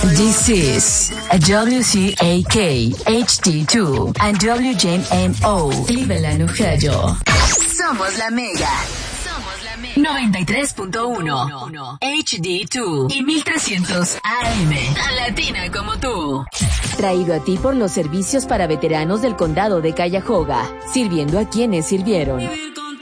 This is a WCAK HD2 and WJMO Cleveland, Ohio. Somos la Mega. 93.1 HD2 y 1300 AM. Tan latina como tú. Traído a ti por los servicios para veteranos del condado de Cuyahoga, sirviendo a quienes sirvieron.